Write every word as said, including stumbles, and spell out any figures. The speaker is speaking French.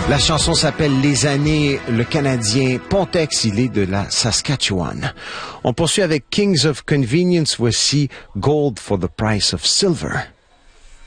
La chanson s'appelle Les années. Le Canadien Pontex, il est de la Saskatchewan. On poursuit avec Kings of Convenience. Voici Gold for the Price of Silver.